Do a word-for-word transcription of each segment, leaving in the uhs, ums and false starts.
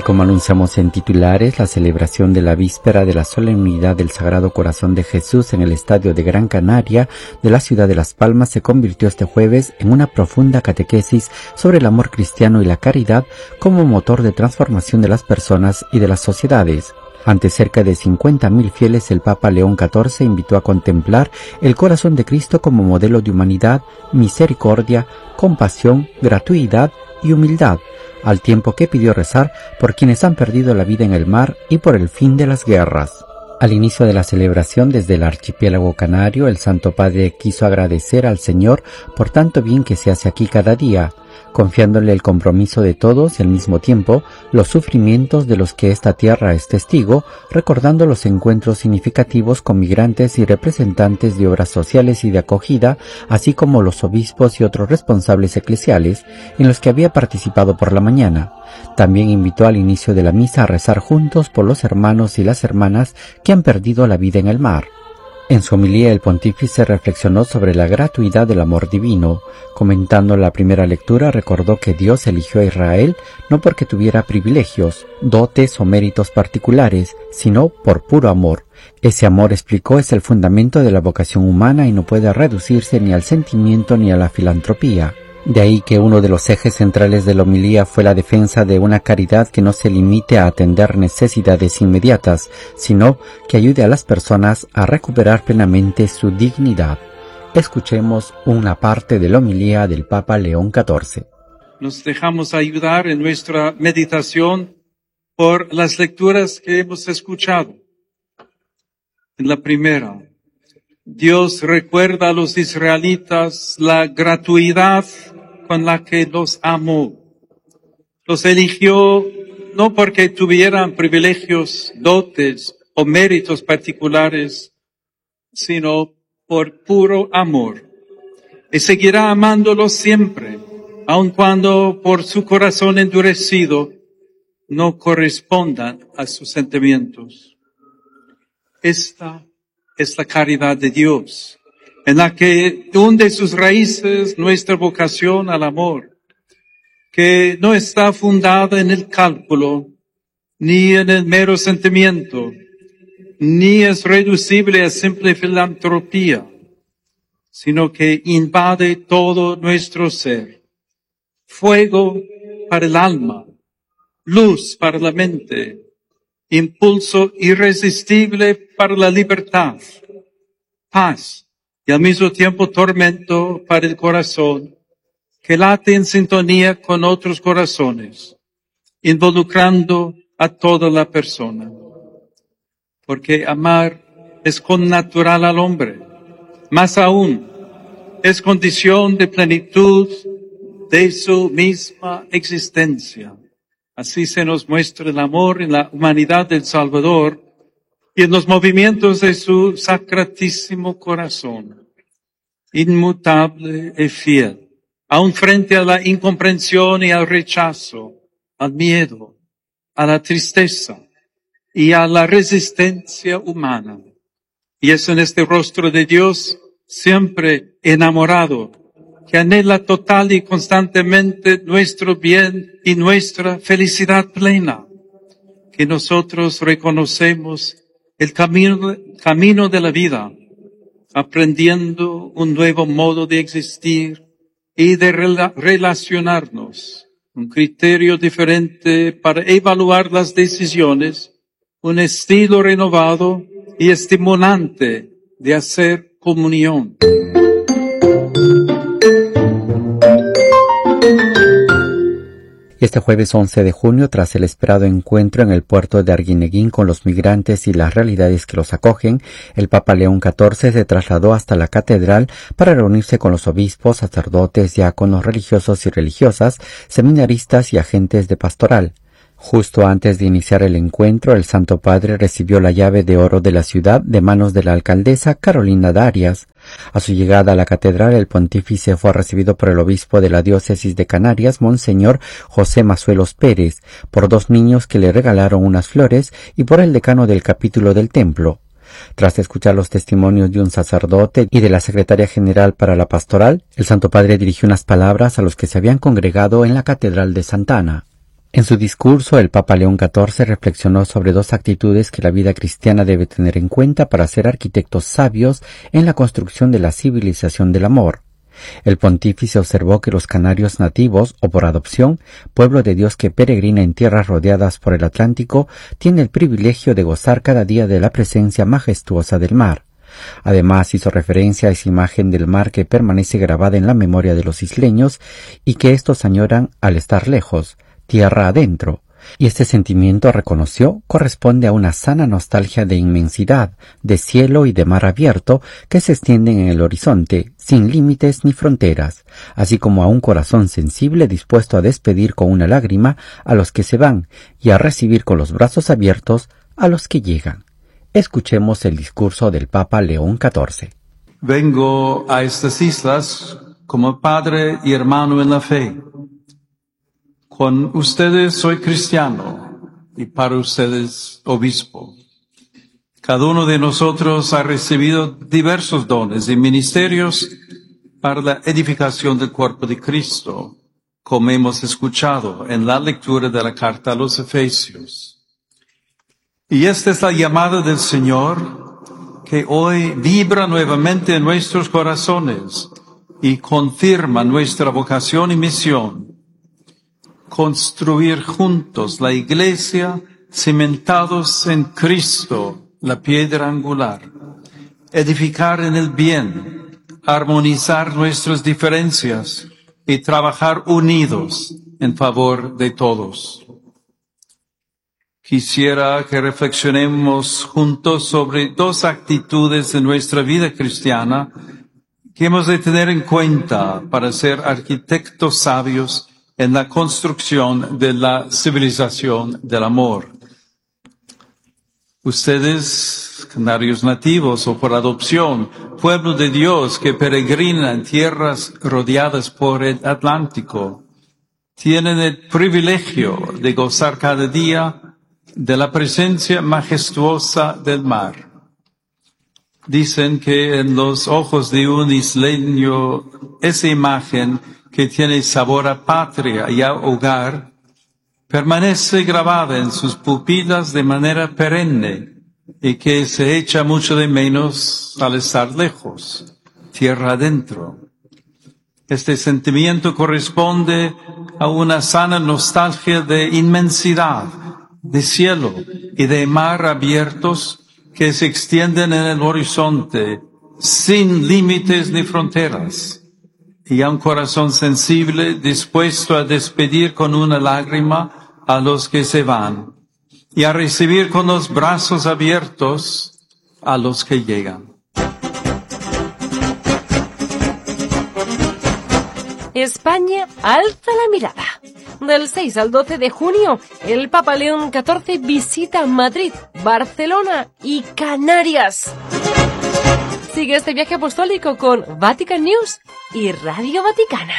como anunciamos en titulares, la celebración de la víspera de la solemnidad del Sagrado Corazón de Jesús en el Estadio de Gran Canaria de la ciudad de Las Palmas se convirtió este jueves en una profunda catequesis sobre el amor cristiano y la caridad como motor de transformación de las personas y de las sociedades. Ante cerca de cincuenta mil fieles, el Papa León catorce invitó a contemplar el corazón de Cristo como modelo de humanidad, misericordia, compasión, gratuidad y humildad, al tiempo que pidió rezar por quienes han perdido la vida en el mar y por el fin de las guerras. Al inicio de la celebración desde el archipiélago canario, el Santo Padre quiso agradecer al Señor por tanto bien que se hace aquí cada día, confiándole el compromiso de todos y al mismo tiempo los sufrimientos de los que esta tierra es testigo, recordando los encuentros significativos con migrantes y representantes de obras sociales y de acogida, así como los obispos y otros responsables eclesiales en los que había participado por la mañana. También invitó al inicio de la misa a rezar juntos por los hermanos y las hermanas que han perdido la vida en el mar. En su homilía, el pontífice reflexionó sobre la gratuidad del amor divino. Comentando la primera lectura, recordó que Dios eligió a Israel no porque tuviera privilegios, dotes o méritos particulares, sino por puro amor. Ese amor, explicó, es el fundamento de la vocación humana y no puede reducirse ni al sentimiento ni a la filantropía. De ahí que uno de los ejes centrales de la homilía fue la defensa de una caridad que no se limite a atender necesidades inmediatas, sino que ayude a las personas a recuperar plenamente su dignidad. Escuchemos una parte de la homilía del Papa León catorce. Nos dejamos ayudar en nuestra meditación por las lecturas que hemos escuchado. En la primera, Dios recuerda a los israelitas la gratuidad con la que los amó. Los eligió no porque tuvieran privilegios, dotes o méritos particulares, sino por puro amor. Y seguirá amándolos siempre, aun cuando por su corazón endurecido no correspondan a sus sentimientos. Esta es la caridad de Dios, en la que hunde sus raíces nuestra vocación al amor, que no está fundada en el cálculo, ni en el mero sentimiento, ni es reducible a simple filantropía, sino que invade todo nuestro ser. Fuego para el alma, luz para la mente, impulso irresistible para la libertad, paz y al mismo tiempo tormento para el corazón, que late en sintonía con otros corazones, involucrando a toda la persona. Porque amar es connatural al hombre, más aún, es condición de plenitud de su misma existencia. Así se nos muestra el amor en la humanidad del Salvador y en los movimientos de su sacratísimo corazón, inmutable y fiel, aun frente a la incomprensión y al rechazo, al miedo, a la tristeza y a la resistencia humana. Y es en este rostro de Dios, siempre enamorado, que anhela total y constantemente nuestro bien y nuestra felicidad plena, que nosotros reconocemos el camino, camino de la vida, aprendiendo un nuevo modo de existir y de rela- relacionarnos, un criterio diferente para evaluar las decisiones, un estilo renovado y estimulante de hacer comunión. Este jueves once de junio, tras el esperado encuentro en el puerto de Arguineguín con los migrantes y las realidades que los acogen, el Papa León catorce se trasladó hasta la catedral para reunirse con los obispos, sacerdotes, diáconos, religiosos y religiosas, seminaristas y agentes de pastoral. Justo antes de iniciar el encuentro, el Santo Padre recibió la llave de oro de la ciudad de manos de la alcaldesa Carolina Darias. A su llegada a la catedral, el pontífice fue recibido por el obispo de la diócesis de Canarias, Monseñor José Mazuelos Pérez, por dos niños que le regalaron unas flores y por el decano del capítulo del templo. Tras escuchar los testimonios de un sacerdote y de la secretaria general para la pastoral, el Santo Padre dirigió unas palabras a los que se habían congregado en la catedral de Santa Ana. En su discurso, el Papa León catorce reflexionó sobre dos actitudes que la vida cristiana debe tener en cuenta para ser arquitectos sabios en la construcción de la civilización del amor. El pontífice observó que los canarios nativos, o por adopción, pueblo de Dios que peregrina en tierras rodeadas por el Atlántico, tiene el privilegio de gozar cada día de la presencia majestuosa del mar. Además, hizo referencia a esa imagen del mar que permanece grabada en la memoria de los isleños y que éstos añoran al estar lejos, tierra adentro. Y este sentimiento, reconoció, corresponde a una sana nostalgia de inmensidad, de cielo y de mar abierto que se extienden en el horizonte, sin límites ni fronteras, así como a un corazón sensible dispuesto a despedir con una lágrima a los que se van y a recibir con los brazos abiertos a los que llegan. Escuchemos el discurso del Papa León catorce. Vengo a estas islas como padre y hermano en la fe. Con ustedes soy cristiano y para ustedes obispo. Cada uno de nosotros ha recibido diversos dones y ministerios para la edificación del cuerpo de Cristo, como hemos escuchado en la lectura de la carta a los Efesios. Y esta es la llamada del Señor que hoy vibra nuevamente en nuestros corazones y confirma nuestra vocación y misión. Construir juntos la iglesia cimentados en Cristo, la piedra angular. Edificar en el bien, armonizar nuestras diferencias y trabajar unidos en favor de todos. Quisiera que reflexionemos juntos sobre dos actitudes de nuestra vida cristiana que hemos de tener en cuenta para ser arquitectos sabios en la construcción de la civilización del amor. Ustedes, canarios nativos o por adopción, pueblo de Dios que peregrina en tierras rodeadas por el Atlántico, tienen el privilegio de gozar cada día de la presencia majestuosa del mar. Dicen que en los ojos de un isleño esa imagen que tiene sabor a patria y a hogar, permanece grabada en sus pupilas de manera perenne y que se echa mucho de menos al estar lejos, tierra adentro. Este sentimiento corresponde a una sana nostalgia de inmensidad, de cielo y de mar abiertos que se extienden en el horizonte sin límites ni fronteras. Y a un corazón sensible dispuesto a despedir con una lágrima a los que se van y a recibir con los brazos abiertos a los que llegan. España alza la mirada. Del seis al doce de junio, el Papa León catorce visita Madrid, Barcelona y Canarias. Sigue este viaje apostólico con Vatican News y Radio Vaticana.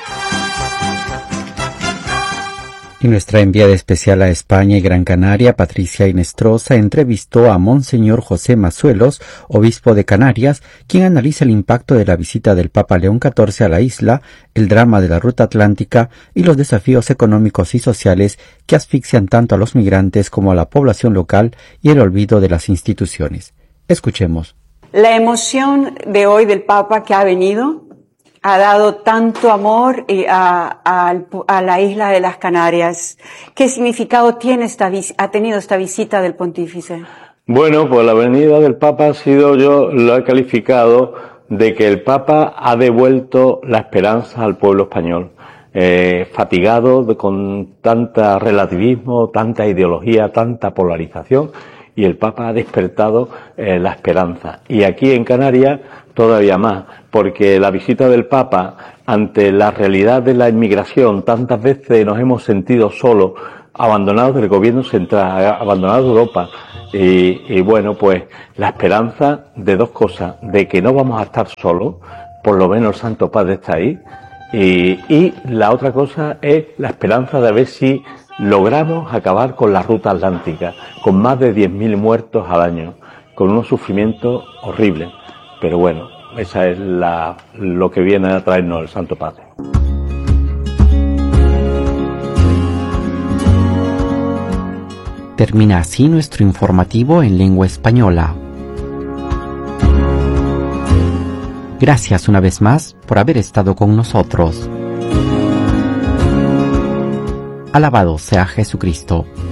Y nuestra enviada especial a España y Gran Canaria, Patricia Inestrosa, entrevistó a Monseñor José Mazuelos, obispo de Canarias, quien analiza el impacto de la visita del Papa León catorce a la isla, el drama de la ruta atlántica y los desafíos económicos y sociales que asfixian tanto a los migrantes como a la población local y el olvido de las instituciones. Escuchemos. La emoción de hoy del Papa que ha venido ha dado tanto amor a, a, a la isla de las Canarias. ¿Qué significado tiene esta, ha tenido esta visita del Pontífice? Bueno, pues la venida del Papa ha sido, yo lo he calificado de que el Papa ha devuelto la esperanza al pueblo español. Eh, fatigado de, con tanta relativismo, tanta ideología, tanta polarización, y el Papa ha despertado eh, la esperanza. Y aquí en Canarias todavía más, porque la visita del Papa ante la realidad de la inmigración, tantas veces nos hemos sentido solos, abandonados del gobierno central, abandonados de Europa, y, y bueno, pues la esperanza de dos cosas, de que no vamos a estar solos, por lo menos el Santo Padre está ahí, y, y la otra cosa es la esperanza de ver si logramos acabar con la ruta atlántica, con más de diez mil muertos al año, con unos sufrimientos horribles. Pero bueno, esa es la, lo que viene a traernos el Santo Padre. Termina así nuestro informativo en lengua española. Gracias una vez más por haber estado con nosotros. Alabado sea Jesucristo.